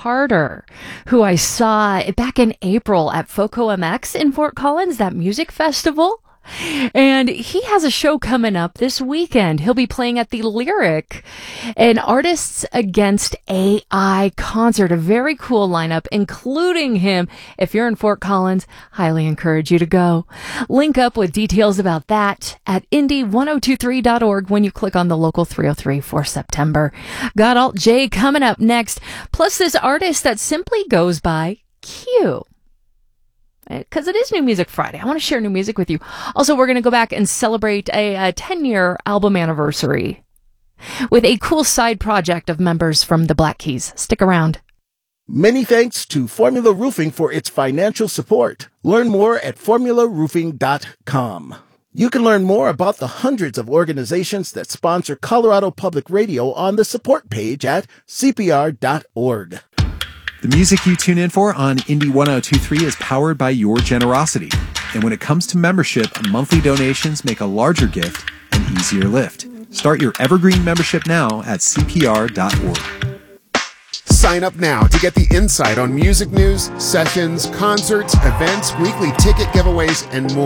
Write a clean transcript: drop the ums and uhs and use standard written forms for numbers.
Carter, who I saw back in April at FOCO MX in Fort Collins, that music festival. And he has a show coming up this weekend. He'll be playing at the Lyric, an Artists Against AI concert. A very cool lineup, including him. If you're in Fort Collins, highly encourage you to go. Link up with details about that at indy1023.org when you click on the local 303 for September. Got Alt J coming up next, plus this artist that simply goes by Q. Because it is New Music Friday. I want to share new music with you. Also, we're going to go back and celebrate a 10-year album anniversary with a cool side project of members from the Black Keys. Stick around. Many thanks to Formula Roofing for its financial support. Learn more at formularoofing.com. You can learn more about the hundreds of organizations that sponsor Colorado Public Radio on the support page at cpr.org. The music you tune in for on Indy 1023 is powered by your generosity. And when it comes to membership, monthly donations make a larger gift an easier lift. Start your Evergreen membership now at cpr.org. Sign up now to get the insight on music news, sessions, concerts, events, weekly ticket giveaways, and more.